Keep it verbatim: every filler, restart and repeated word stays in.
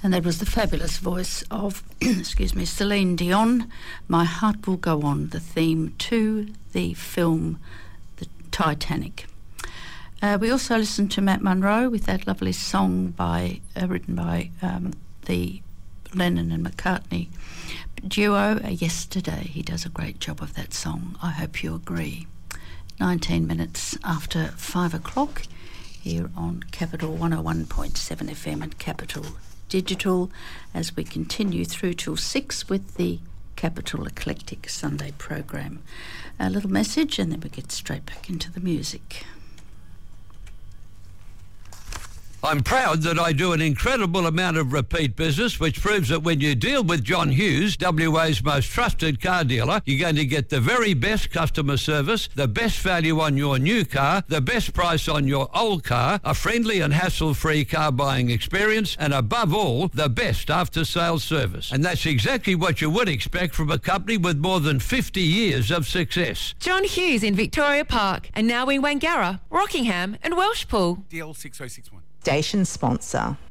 And that was the fabulous voice of, excuse me, Celine Dion, My Heart Will Go On, the theme to the film The Titanic. Uh, we also listened to Matt Monro with that lovely song by uh, written by um, the Lennon and McCartney duo, uh, Yesterday. He does a great job of that song. I hope you agree. nineteen minutes after five o'clock here on Capital one oh one point seven F M and Capital Digital, as we continue through till six with the Capital Eclectic Sunday program. A little message and then we get straight back into the music. I'm proud that I do an incredible amount of repeat business, which proves that when you deal with John Hughes, W A's most trusted car dealer, you're going to get the very best customer service, the best value on your new car, the best price on your old car, a friendly and hassle-free car buying experience, and above all, the best after-sales service. And that's exactly what you would expect from a company with more than fifty years of success. John Hughes in Victoria Park, and now in Wangara, Rockingham and Welshpool. D L six oh six one. Station sponsor.